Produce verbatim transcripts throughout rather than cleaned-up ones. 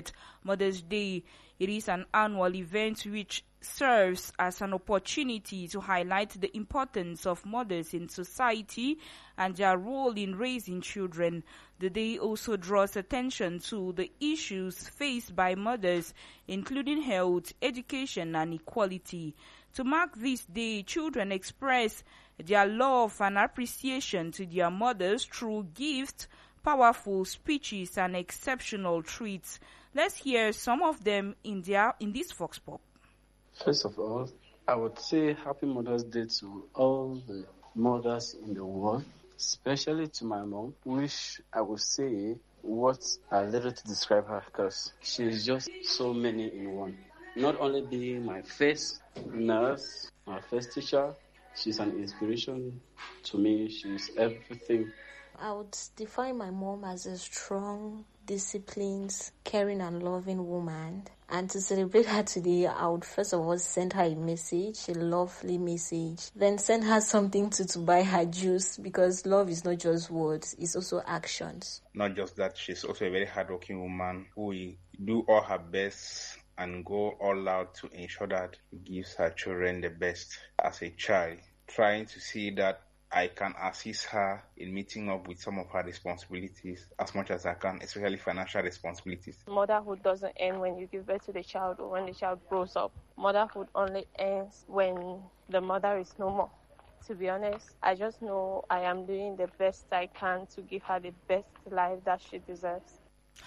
Mother's Day. It is an annual event which serves as an opportunity to highlight the importance of mothers in society and their role in raising children. The day also draws attention to the issues faced by mothers, including health, education, and equality. To mark this day, children express their love and appreciation to their mothers through gifts, powerful speeches, and exceptional treats. Let's hear some of them in their in this Vox Pop. First of all, I would say Happy Mother's Day to all the mothers in the world, especially to my mom, which I would say words are little to describe her because she's just so many in one. Not only being my first nurse, my first teacher, she's an inspiration to me. She's everything. I would define my mom as a strong, disciplined, caring and loving woman. And to celebrate her today, I would first of all send her a message, a lovely message. Then send her something to, to buy her juice, because love is not just words, it's also actions. Not just that, she's also a very hardworking woman who will do all her best and go all out to ensure that she gives her children the best as a child, trying to see that I can assist her in meeting up with some of her responsibilities as much as I can, especially financial responsibilities. Motherhood doesn't end when you give birth to the child or when the child grows up. Motherhood only ends when the mother is no more. To be honest, I just know I am doing the best I can to give her the best life that she deserves.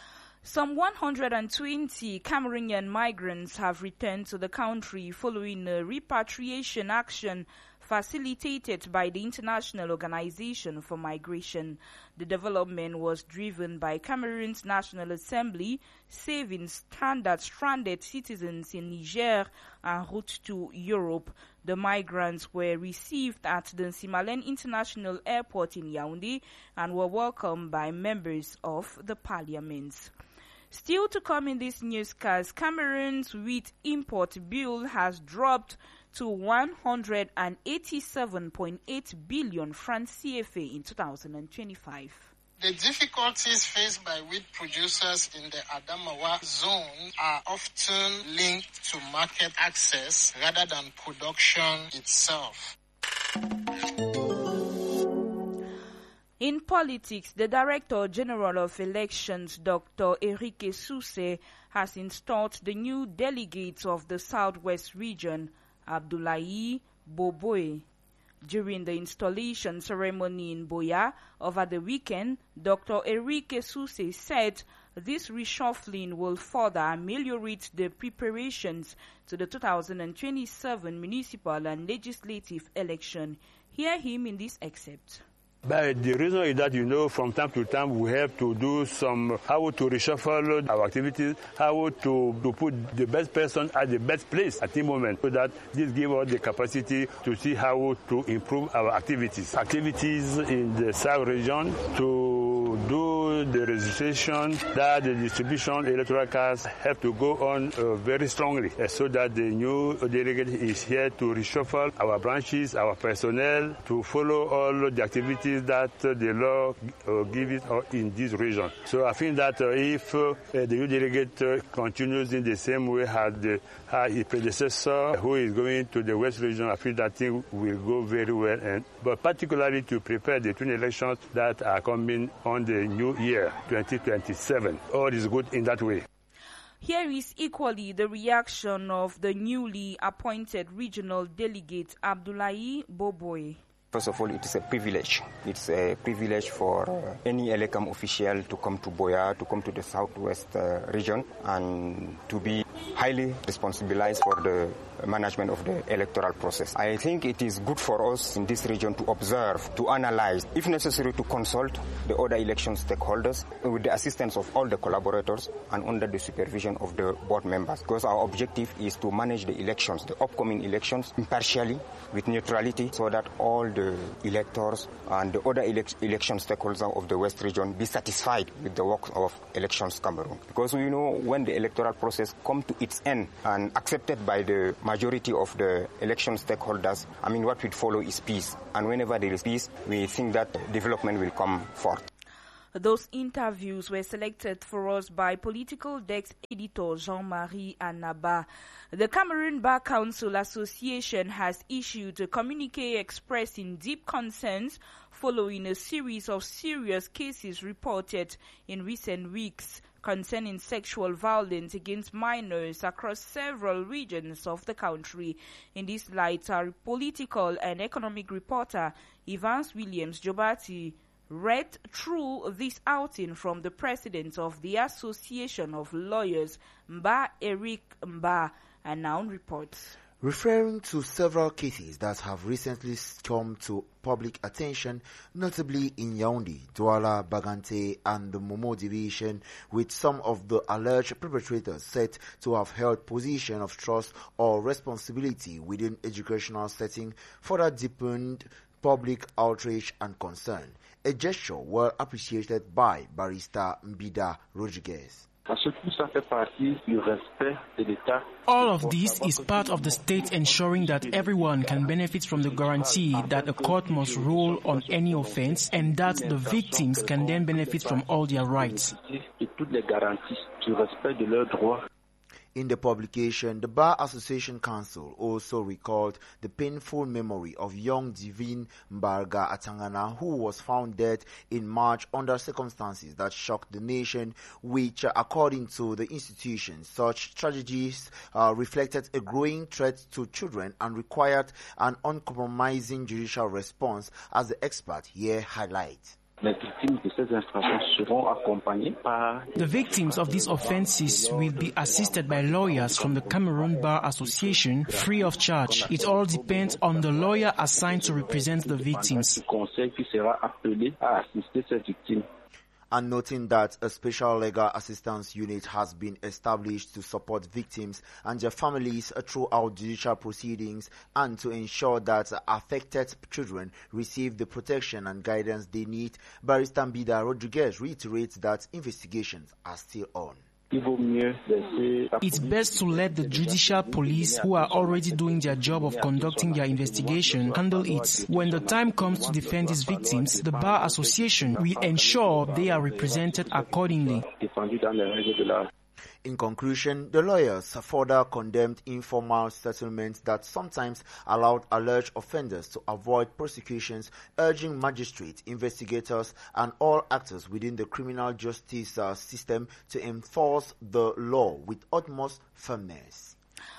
Some one hundred twenty Cameroonian migrants have returned to the country following a repatriation action facilitated by the International Organization for Migration. The development was driven by Cameroon's National Assembly, saving standard stranded citizens in Niger en route to Europe. The migrants were received at the Nsimalen International Airport in Yaoundé and were welcomed by members of the parliament. Still to come in this newscast, Cameroon's wheat import bill has dropped to one hundred eighty-seven point eight billion francs C F A in two thousand twenty-five. The difficulties faced by wheat producers in the Adamawa zone are often linked to market access rather than production itself. In politics, the Director General of Elections, Doctor Eric Sousse, has installed the new delegate of the Southwest region, Abdoulaye Boboye. During the installation ceremony in Boya over the weekend, Doctor Eric Sousse said this reshuffling will further ameliorate the preparations to the two thousand twenty-seven municipal and legislative election. Hear him in this excerpt. But the reason is that, you know, from time to time we have to do some, how to reshuffle our activities, how to, to put the best person at the best place at the moment, so that this gives us the capacity to see how to improve our activities. Activities in the South region to do the registration, that the distribution electoral cards have to go on uh, very strongly, uh, so that the new delegate is here to reshuffle our branches, our personnel, to follow all the activities that uh, the law uh, gives uh, in this region. So I think that uh, if uh, the new delegate uh, continues in the same way as the uh, his predecessor, who is going to the West region, I think that thing will go very well, and but particularly to prepare the twin elections that are coming on the new year, twenty twenty-seven. All is good in that way. Here is equally the reaction of the newly appointed regional delegate, Abdoulaye Boboye. First of all, it is a privilege. It's a privilege for uh, any Elecam official to come to Boya, to come to the southwest uh, region, and to be highly responsibilized for the management of the electoral process. I think it is good for us in this region to observe, to analyze, if necessary to consult the other election stakeholders with the assistance of all the collaborators and under the supervision of the board members. Because our objective is to manage the elections, the upcoming elections, impartially, with neutrality, so that all the electors and the other elect election stakeholders of the West region be satisfied with the work of Elections Cameroon. Because we know when the electoral process comes to its end and accepted by the majority of the election stakeholders, I mean, what will follow is peace. And whenever there is peace, we think that development will come forth. Those interviews were selected for us by Political Desk editor Jean-Marie Anaba. The Cameroon Bar Council Association has issued a communique expressing deep concerns following a series of serious cases reported in recent weeks concerning sexual violence against minors across several regions of the country. In this light, our political and economic reporter Evans Williams Jobati read through this outing from the president of the Association of Lawyers, Mba Eric Mba, and now reports. Referring to several cases that have recently come to public attention, notably in Yaoundé, Douala, Bagante, and the Momo division, with some of the alleged perpetrators said to have held position of trust or responsibility within educational setting, further deepened public outrage and concern, a gesture well appreciated by Barrister Mbida Rodriguez. All of this is part of the state ensuring that everyone can benefit from the guarantee that a court must rule on any offense and that the victims can then benefit from all their rights. In the publication, the Bar Association Council also recalled the painful memory of young Divine Mbarga Atangana, who was found dead in March under circumstances that shocked the nation, which, according to the institution, such tragedies uh, reflected a growing threat to children and required an uncompromising judicial response, as the expert here highlights. The victims of these offences will be assisted by lawyers from the Cameroon Bar Association free of charge. It all depends on the lawyer assigned to represent the victims. And noting that a special legal assistance unit has been established to support victims and their families throughout judicial proceedings and to ensure that affected children receive the protection and guidance they need, Barrister Mbida Rodriguez reiterates that investigations are still on. It's best to let the judicial police, who are already doing their job of conducting their investigation, handle it. When the time comes to defend these victims, the Bar Association will ensure they are represented accordingly. In conclusion, the lawyers further condemned informal settlements that sometimes allowed alleged offenders to avoid prosecutions, urging magistrates, investigators, and all actors within the criminal justice uh, system to enforce the law with utmost firmness.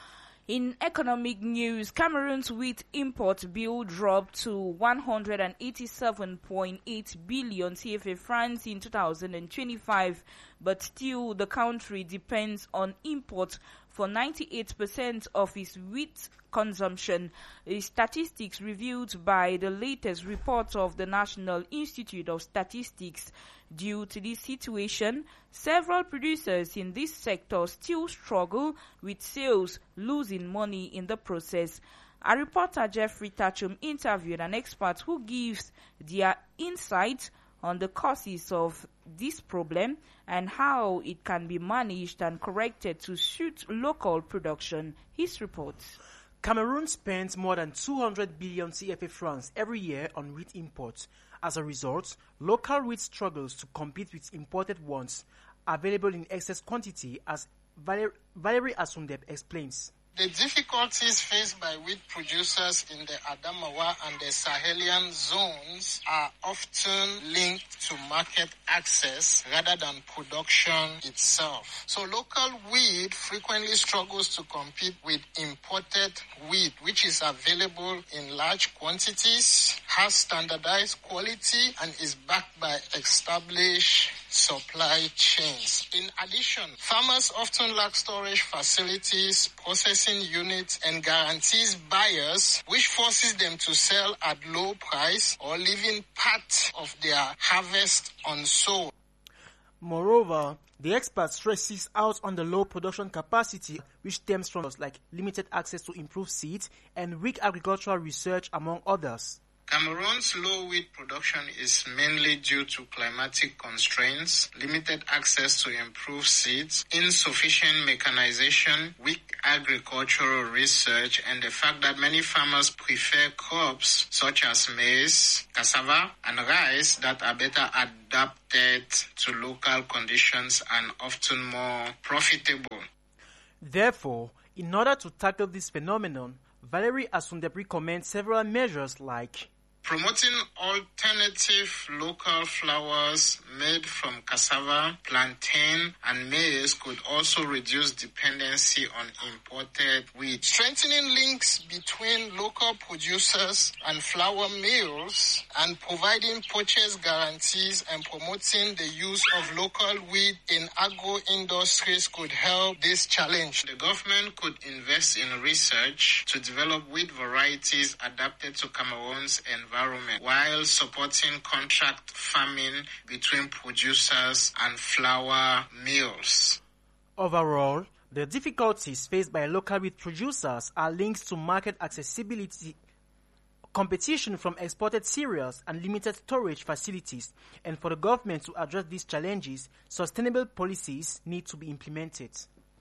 In economic news, Cameroon's wheat import bill dropped to one hundred eighty-seven point eight billion C F A francs in two thousand twenty-five, but still the country depends on import for ninety-eight percent of its wheat consumption. The statistics reviewed by the latest report of the National Institute of Statistics. Due to this situation, several producers in this sector still struggle with sales, losing money in the process. Our reporter Jeffrey Tachum interviewed an expert who gives their insight on the causes of this problem and how it can be managed and corrected to suit local production. His report. Cameroon spends more than two hundred billion C F A francs every year on wheat imports. As a result, local wheat struggles to compete with imported ones available in excess quantity, as Valer- Valerie Asundeb explains. The difficulties faced by wheat producers in the Adamawa and the Sahelian zones are often linked to market access rather than production itself. So local wheat frequently struggles to compete with imported wheat, which is available in large quantities, has standardized quality, and is backed by established supply chains. In addition, farmers often lack storage facilities, processing units, and guarantees buyers, which forces them to sell at low price or leaving part of their harvest unsold. Moreover, the expert stresses out on the low production capacity, which stems from like limited access to improved seeds and weak agricultural research, among others. Cameroon's low wheat production is mainly due to climatic constraints, limited access to improved seeds, insufficient mechanization, weak agricultural research, and the fact that many farmers prefer crops such as maize, cassava, and rice that are better adapted to local conditions and often more profitable. Therefore, in order to tackle this phenomenon, Valerie Asundep recommends several measures like promoting alternative local flours made from cassava, plantain, and maize could also reduce dependency on imported wheat. Strengthening links between local producers and flour mills and providing purchase guarantees and promoting the use of local wheat in agro-industries could help this challenge. The government could invest in research to develop wheat varieties adapted to Cameroon's environment, while supporting contract farming between producers and flour mills. Overall, the difficulties faced by local wheat producers are linked to market accessibility, competition from exported cereals, and limited storage facilities. And for the government to address these challenges, sustainable policies need to be implemented.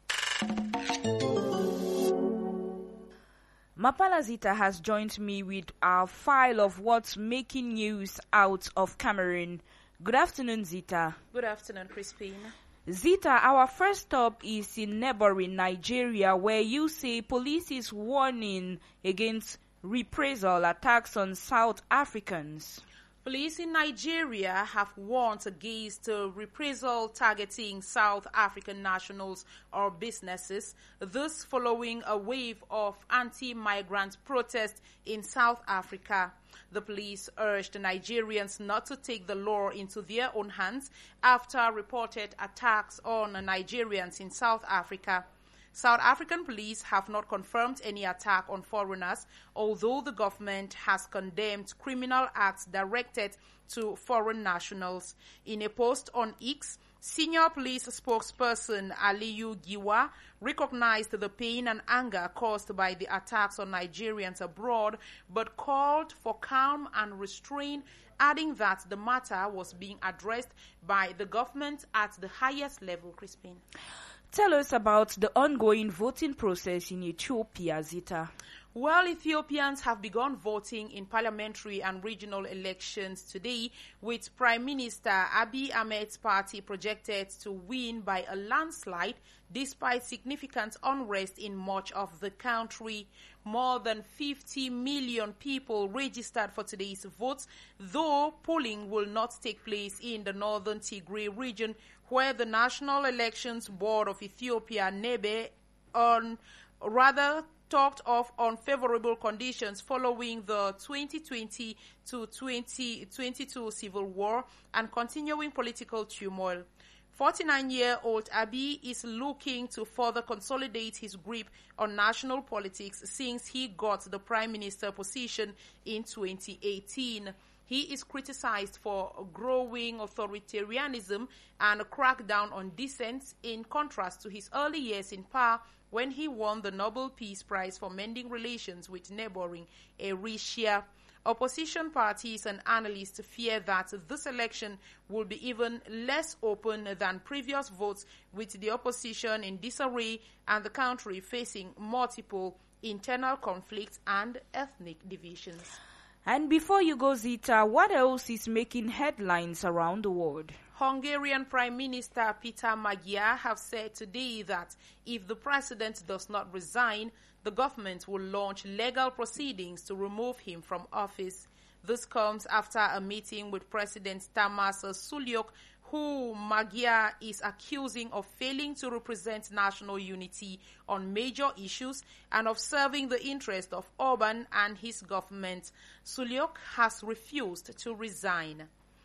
Mapala Zita has joined me with our file of what's making news out of Cameroon. Good afternoon, Zita. Good afternoon, Crispin. Zita, our first stop is in neighboring Nigeria, where you say police is warning against reprisal attacks on South Africans. Police in Nigeria have warned against uh, reprisal targeting South African nationals or businesses, this following a wave of anti-migrant protests in South Africa. The police urged Nigerians not to take the law into their own hands after reported attacks on Nigerians in South Africa. South African police have not confirmed any attack on foreigners, although the government has condemned criminal acts directed to foreign nationals. In a post on X, senior police spokesperson Aliyu Giwa recognized the pain and anger caused by the attacks on Nigerians abroad, but called for calm and restraint, adding that the matter was being addressed by the government at the highest level. Crispin. Tell us about the ongoing voting process in Ethiopia, Zita. Well, Ethiopians have begun voting in parliamentary and regional elections today, with Prime Minister Abiy Ahmed's party projected to win by a landslide despite significant unrest in much of the country. More than fifty million people registered for today's votes, though polling will not take place in the northern Tigray region, where the National Elections Board of Ethiopia, NEBE, on rather talked of unfavorable conditions following the twenty twenty to twenty twenty-two civil war and continuing political turmoil. forty-nine-year-old Abiy is looking to further consolidate his grip on national politics since he got the prime minister position in twenty eighteen. He is criticized for growing authoritarianism and a crackdown on dissent, in contrast to his early years in power when he won the Nobel Peace Prize for mending relations with neighboring Eritrea. Opposition parties and analysts fear that this election will be even less open than previous votes, with the opposition in disarray and the country facing multiple internal conflicts and ethnic divisions. And before you go, Zita, what else is making headlines around the world? Hungarian Prime Minister Peter Magyar have said today that if the president does not resign, the government will launch legal proceedings to remove him from office. This comes after a meeting with President Tamas Sulyok, who Magyar is accusing of failing to represent national unity on major issues and of serving the interest of Orban and his government. Sulyok has refused to resign.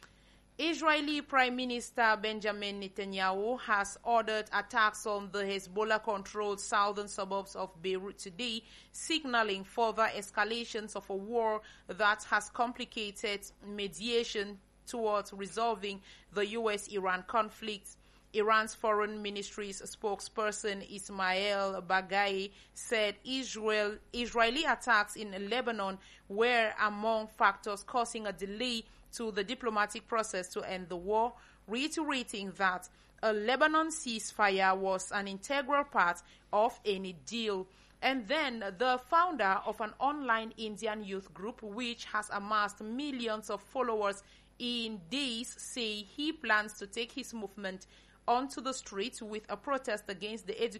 Israeli Prime Minister Benjamin Netanyahu has ordered attacks on the Hezbollah-controlled southern suburbs of Beirut today, signaling further escalations of a war that has complicated mediation towards resolving the U S Iran conflict. Iran's foreign ministry's spokesperson Ismail Baghai said Israel Israeli attacks in Lebanon were among factors causing a delay to the diplomatic process to end the war, reiterating that a Lebanon ceasefire was an integral part of any deal. And then the founder of an online Indian youth group, which has amassed millions of followers in days, say he plans to take his movement onto the streets with a protest against the education